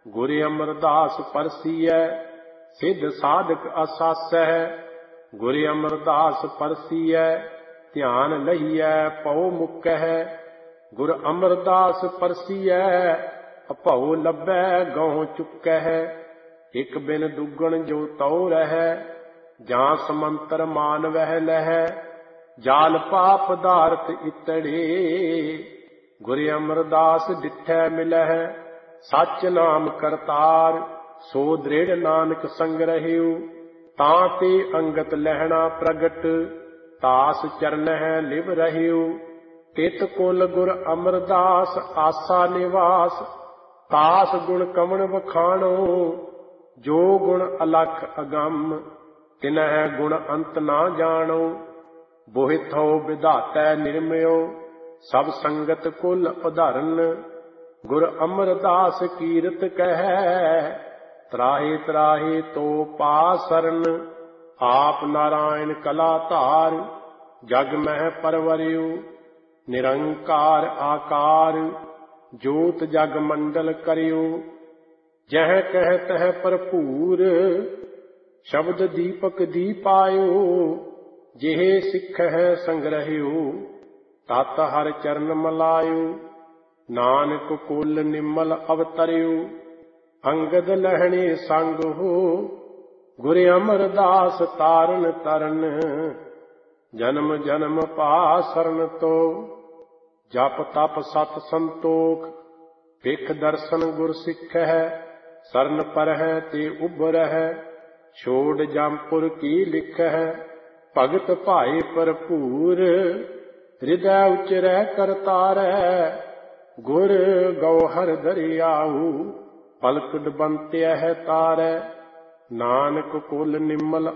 ਗੁਰ ਅਮਰਦਾਸ ਪਰਸੀਐ ਸਿੱਧ ਸਾਧਕ ਅਸਾਸੈ। ਗੁਰ ਅਮਰਦਾਸ ਪਰਸੀਐ ਧਿਆਨ ਲਈਐ ਪਉ ਮੁਕੈ। ਗੁਰ ਅਮਰਦਾਸ ਪਰਸੀਐ ਅਭਉ ਲੱਭੈ ਗਉ ਚੁਕੈ। ਇਕ ਬਿਨ ਦੁਗਣ ਜੋ ਤਉ ਰਹੈ ਜਾਂ ਸਮੰਤਰ ਮਾਨ ਵਹਿ ਲਹੈ। ਜਾਲ ਪਾਪ ਪਦਾਰਥ ਇਤੜੇ ਗੁਰ ਅਮਰਦਾਸ ਡਿਠੈ ਮਿਲਹਿ। ਸੱਚ ਨਾਮ ਕਰਤਾਰ ਸੋ ਦ੍ਰਿੜ ਨਾਨਕ ਸੰਗ ਰਹਿਉ। ਤਾਂ ਤੇ ਅੰਗਤ ਲਹਿਣਾ ਪ੍ਰਗਟ ਤਾਸ ਚਰਨਹਿ ਲਿਵ ਰਹਿਉ। ਤਿਤ ਕੁਲ ਗੁਰ ਅਮਰਦਾਸ ਆਸਾ ਨਿਵਾਸ। ਤਾਸ ਗੁਣ ਕਵਣ ਵਖਾਣੋ ਜੋ ਗੁਣ ਅਲਖ ਅਗੰਮ। ਤਿਨਹਿ ਗੁਣ ਅੰਤ ਨਾ ਜਾਣੋ ਬੋਹਿਥੋ ਵਿਧਾਤੈ ਨਿਰਮਿਓ। ਸਭ ਸੰਗਤ ਕੁਲ ਉਧਰਨ ਗੁਰ ਅਮਰਦਾਸ ਕੀਰਤ ਕਹਿ। ਤਰਾਹੇ ਤਰਾਹੇ ਤੋ ਪਾ ਸਰਨ ਆਪ ਨਾਰਾਇਣ ਕਲਾ ਧਾਰ। ਜਗ ਮਹਿ ਪਰਵਰਿਉ ਨਿਰੰਕਾਰ ਆਕਾਰ ਜੋਤ ਜਗ ਮੰਡਲ ਕਰਿਉ। ਜਹ ਕਹਿ ਤਹ ਭਰਪੂਰ ਸ਼ਬਦ ਦੀਪਕ ਦੀਪਾਇਉ। ਜਿਹੇ ਸਿੱਖਹਿ ਸੰਗ੍ਰਹਿਉ ਤਤ ਹਰ ਚਰਨ ਮਲਾਇਉ। ਨਾਨਕ ਕੁਲ ਨਿਮਲ ਅਵਤਰਿਉ ਅੰਗਦ ਲਹਿਣੇ ਸੰਗ ਹੋ। ਗੁਰ ਅਮਰਦਾਸ ਤਾਰਨ ਤਰਨ ਜਨਮ ਜਨਮ ਪਾਸਰਨ ਤੋ। ਜਪ ਤਪ ਸਤ ਸੰਤੋਖ ਭਿਖ ਦਰਸ਼ਨ ਗੁਰ ਸਿੱਖੈ। ਸਰਨ ਪਰਹਿ ਤੇ ਉਭਰਹਿ ਛੋੜ ਜੰਪੁਰ ਕੀ ਲਿਖੈ। ਭਗਤ ਭਾਏ ਭਰਪੂਰ ਹਿਰਦੈ ਉਚਰੈ ਕਰਤਾਰੈ। ਗੁਰ ਗੌਹਰ ਦਰਿਆਉ ਪਲਕ ਡਬੰਤਿਐ ਤਾਰੈ। ਨਾਨਕ ਕੁਲ ਨਿਮਲ